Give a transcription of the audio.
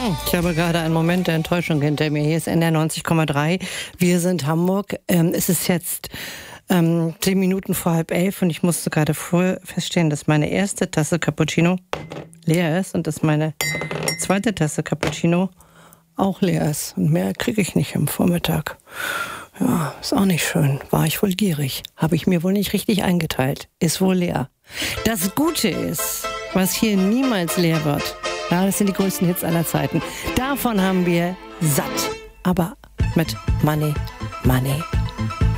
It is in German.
Ich habe gerade einen Moment der Enttäuschung hinter mir. Hier ist NDR 90,3. Wir sind Hamburg. Es ist jetzt 10 Minuten vor 10:30 und ich musste gerade feststellen, dass meine erste Tasse Cappuccino leer ist und dass meine zweite Tasse Cappuccino auch leer ist. Und mehr kriege ich nicht am Vormittag. Ja, ist auch nicht schön. War ich wohl gierig. Habe ich mir wohl nicht richtig eingeteilt. Ist wohl leer. Das Gute ist, was hier niemals leer wird. Ja, das sind die größten Hits aller Zeiten. Davon haben wir satt. Aber mit Money, Money,